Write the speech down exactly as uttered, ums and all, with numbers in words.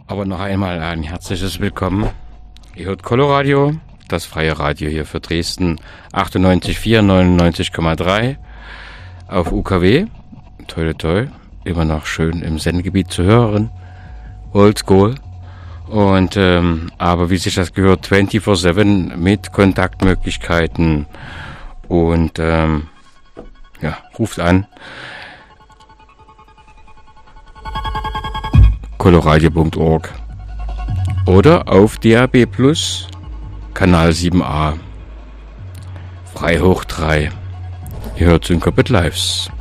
Aber noch einmal ein herzliches Willkommen. Ihr hört Coloradio, das freie Radio hier für Dresden, achtundneunzig Komma vier, neunundneunzig Komma drei auf U K W. Toll, toll, immer noch schön im Sendegebiet zu hören. Oldschool. Und, ähm, aber wie sich das gehört, vierundzwanzig sieben mit Kontaktmöglichkeiten. Und, ähm, ja, ruft an. coloradio punkt org oder auf D A B Plus, Kanal sieben a, frei hoch drei. Ihr hört Syncopet Lives.